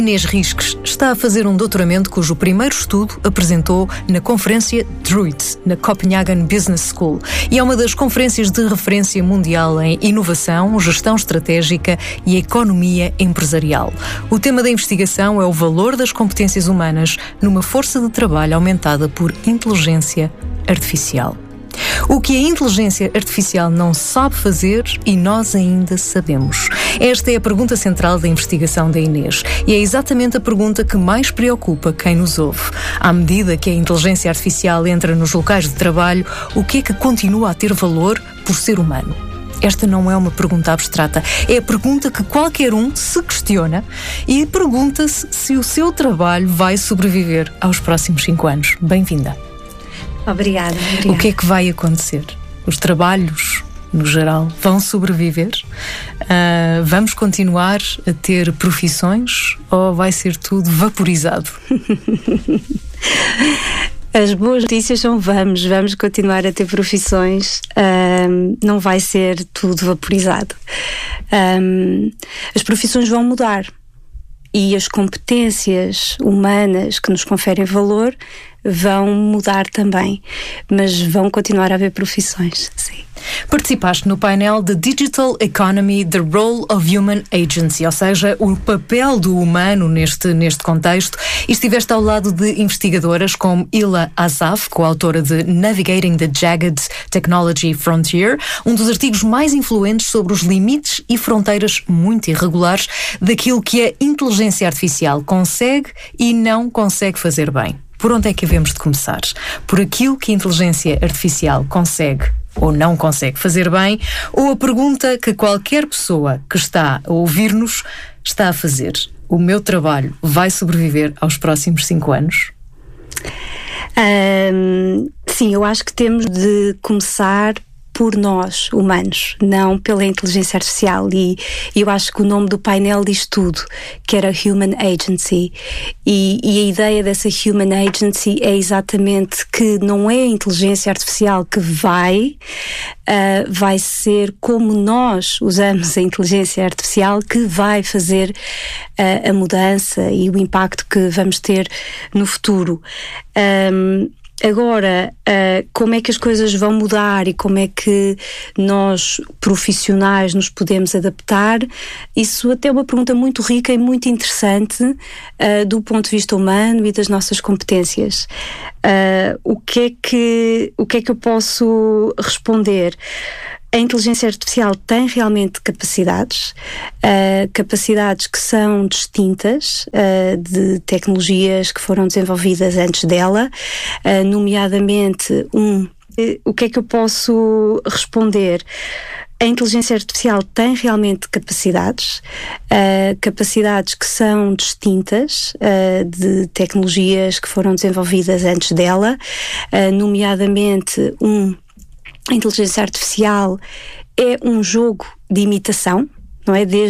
Inês Risques está a fazer um doutoramento cujo primeiro estudo apresentou na conferência Druid, na Copenhagen Business School, e é uma das conferências de referência mundial em inovação, gestão estratégica e economia empresarial. O tema da investigação é o valor das competências humanas numa força de trabalho aumentada por inteligência artificial. O que a inteligência artificial não sabe fazer e nós ainda sabemos? Esta é a pergunta central da investigação da Inês e é exatamente a pergunta que mais preocupa quem nos ouve. À medida que a inteligência artificial entra nos locais de trabalho, o que é que continua a ter valor por ser humano? Esta não é uma pergunta abstrata, é a pergunta que qualquer um se questiona e pergunta-se se o seu trabalho vai sobreviver aos próximos 5 anos. Bem-vinda. Obrigada. O que é que vai acontecer? Os trabalhos, no geral, vão sobreviver? Vamos continuar a ter profissões ou vai ser tudo vaporizado? As boas notícias são vamos continuar a ter profissões, não vai ser tudo vaporizado. As profissões vão mudar e as competências humanas que nos conferem valor vão mudar também, mas vão continuar a haver profissões, sim. Participaste no painel The Digital Economy, The Role of Human Agency, ou seja, o papel do humano neste contexto, e estiveste ao lado de investigadoras como Ila Azaf, coautora de Navigating the Jagged Technology Frontier, um dos artigos mais influentes sobre os limites e fronteiras muito irregulares daquilo que a inteligência artificial consegue e não consegue fazer bem. Por onde é que havemos de começar? Por aquilo que a inteligência artificial consegue ou não consegue fazer bem, ou a pergunta que qualquer pessoa que está a ouvir-nos está a fazer: o meu trabalho vai sobreviver aos próximos 5 anos? Sim, eu acho que temos de começar por nós, humanos, não pela inteligência artificial, e eu acho que o nome do painel diz tudo, que era Human Agency, e a ideia dessa Human Agency é exatamente que não é a inteligência artificial que vai ser como nós usamos a inteligência artificial que vai fazer a mudança e o impacto que vamos ter no futuro. Agora, como é que as coisas vão mudar e como é que nós, profissionais, nos podemos adaptar? Isso até é uma pergunta muito rica e muito interessante do ponto de vista humano e das nossas competências. O que é que eu posso responder? A inteligência artificial tem realmente capacidades que são distintas de tecnologias que foram desenvolvidas antes dela, nomeadamente o que é que eu posso responder? A inteligência artificial tem realmente capacidades que são distintas de tecnologias que foram desenvolvidas antes dela, nomeadamente a inteligência artificial é um jogo de imitação, não é?